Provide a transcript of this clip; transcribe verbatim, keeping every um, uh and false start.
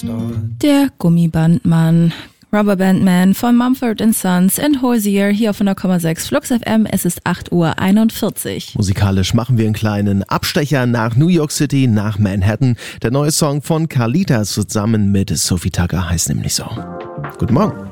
Der Gummibandmann. Rubberbandman von Mumford and Sons in Hozier hier auf hundert Komma sechs Flux F M. Es ist acht Uhr einundvierzig. Musikalisch machen wir einen kleinen Abstecher nach New York City, nach Manhattan. Der neue Song von Carlita zusammen mit Sophie Tucker heißt nämlich so. Guten Morgen.